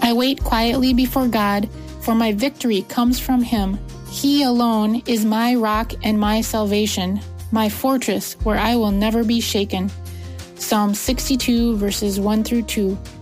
I wait quietly before God, for my victory comes from Him. He alone is my rock and my salvation, my fortress where I will never be shaken. Psalm 62 verses 1 through 2.